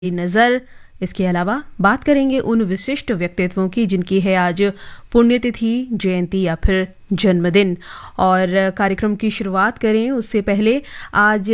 नज़र। इसके अलावा बात करेंगे उन विशिष्ट व्यक्तित्वों की जिनकी है आज पुण्यतिथि, जयंती या फिर जन्मदिन। और कार्यक्रम की शुरुआत करें उससे पहले आज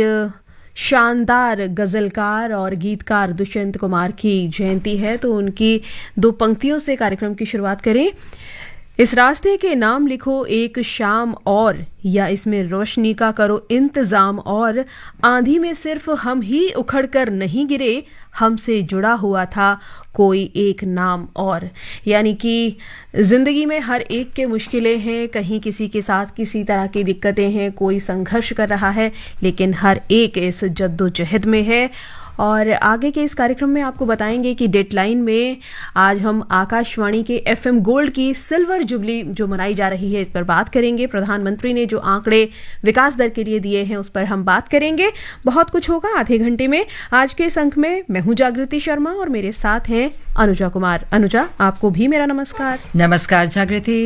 शानदार गज़लकार और गीतकार दुष्यंत कुमार की जयंती है, तो उनकी दो पंक्तियों से कार्यक्रम की शुरुआत करें। इस रास्ते के नाम लिखो एक शाम और, या इसमें रोशनी का करो इंतजाम और, आंधी में सिर्फ हम ही उखड़ कर नहीं गिरे, हमसे जुड़ा हुआ था कोई एक नाम और। यानी कि जिंदगी में हर एक के मुश्किलें हैं, कहीं किसी के साथ किसी तरह की दिक्कतें हैं, कोई संघर्ष कर रहा है, लेकिन हर एक इस जद्दोजहद में है। और आगे के इस कार्यक्रम में आपको बताएंगे कि डेडलाइन में आज हम आकाशवाणी के FM गोल्ड की सिल्वर जुबली जो मनाई जा रही है, इस पर बात करेंगे। प्रधानमंत्री ने जो आंकड़े विकास दर के लिए दिए हैं उस पर हम बात करेंगे। बहुत कुछ होगा आधे घंटे में। आज के इस अंक में मैं हूं जागृति शर्मा और मेरे साथ हैं अनुजा कुमार। अनुजा, आपको भी मेरा नमस्कार। नमस्कार जागृति।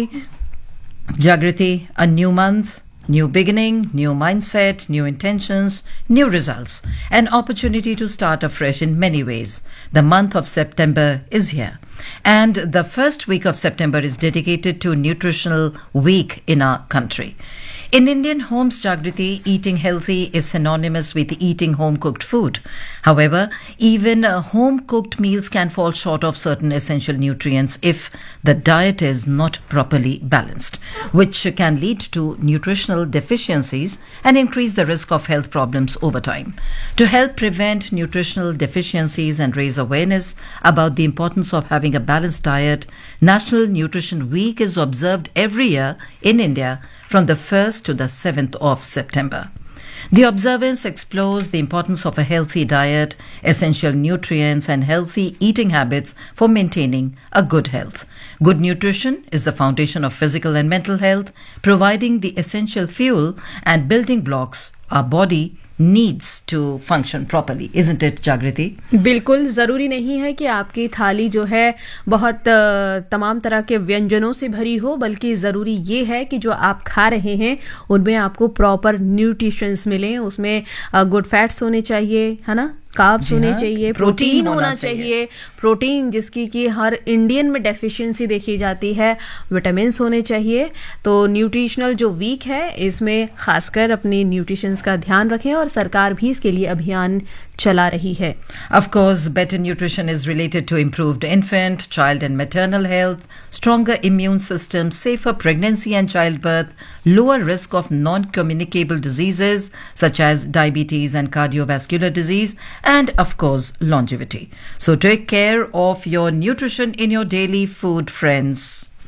जागृति, a new month, new beginning, new mindset, new intentions, new results. An opportunity to start afresh in many ways. The month of September is here. And the first week of September is dedicated to Nutritional Week in our country. In Indian homes, Jagriti, eating healthy is synonymous with eating home-cooked food. However, even home-cooked meals can fall short of certain essential nutrients if the diet is not properly balanced, which can lead to nutritional deficiencies and increase the risk of health problems over time. To help prevent nutritional deficiencies and raise awareness about the importance of having a balanced diet, National Nutrition Week is observed every year in India from the 1st to the 7th of September. The observance explores the importance of a healthy diet, essential nutrients, and healthy eating habits for maintaining a good health. Good nutrition is the foundation of physical and mental health, providing the essential fuel and building blocks our body needs to function properly, isn't it, Jagriti? बिल्कुल ज़रूरी नहीं है कि आपकी थाली जो है बहुत तमाम तरह के व्यंजनों से भरी हो, बल्कि ज़रूरी ये है कि जो आप खा रहे हैं उनमें आपको प्रॉपर न्यूट्रिशंस मिलें। उसमें गुड फैट्स होने चाहिए, है ना, कार्ब्स होने चाहिए, प्रोटीन होना चाहिए। प्रोटीन जिसकी कि हर इंडियन में डेफिशिएंसी देखी जाती है, विटामिन्स होने चाहिए। तो न्यूट्रिशनल जो वीक है इसमें खासकर अपने न्यूट्रिशंस का ध्यान रखें और सरकार भी इसके लिए अभियान चला रही है। Of course, better nutrition is related to improved infant, child and maternal health, stronger immune system, safer pregnancy and childbirth, lower risk of non-communicable diseases such as diabetes and cardiovascular disease, and of course, longevity. So take care of your nutrition in your daily food, friends.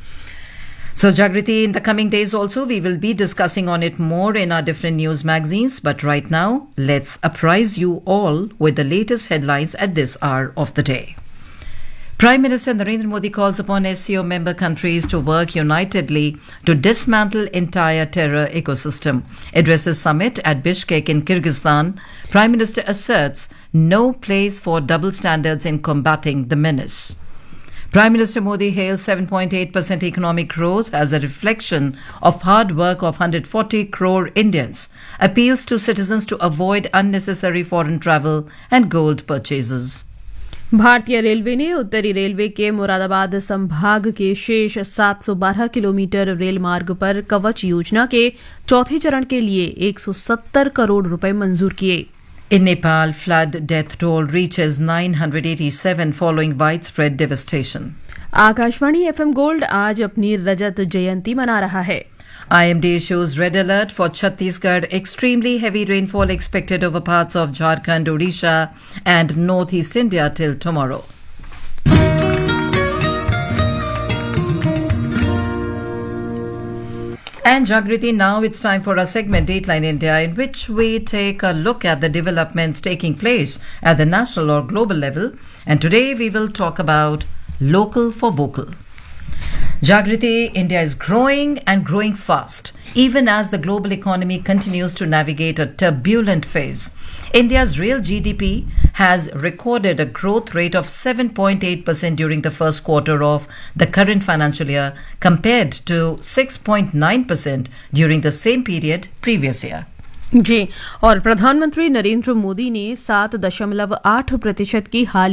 So Jagriti, in the coming days also, we will be discussing on it more in our different news magazines. But right now, let's apprise you all with the latest headlines at this hour of the day. Prime Minister Narendra Modi calls upon SCO member countries to work unitedly to dismantle entire terror ecosystem. Addresses summit at Bishkek in Kyrgyzstan, Prime Minister asserts no place for double standards in combating the menace. Prime Minister Modi hails 7.8% economic growth as a reflection of hard work of 140 crore Indians, appeals to citizens to avoid unnecessary foreign travel and gold purchases. भारतीय railway ने उत्तरी railway के मुरादाबाद संभाग के शेष 712 kilometre rail मार्ग पर कवच योजना के चौथे चरण के लिए 170 करोड़ रुपए मंजूर किए। In Nepal, flood death toll reaches 987 following widespread devastation. Akashvani FM gold आज अपनी रजत जयंती मना रहा है। IMD issues red alert for Chhattisgarh. Extremely heavy rainfall expected over parts of Jharkhand, Odisha and northeast India till tomorrow. And Jagriti, now it's time for our segment Dateline India, in which we take a look at the developments taking place at the national or global level. And today we will talk about local for vocal. Jagriti, India is growing and growing fast, even as the global economy continues to navigate a turbulent phase. India's real GDP has recorded a growth rate of 7.8% during the first quarter of the current financial year, compared to 6.9% during the same period previous year. जी, और प्रधानमंत्री नरेंद्र मोदी ने 7.8% की हाल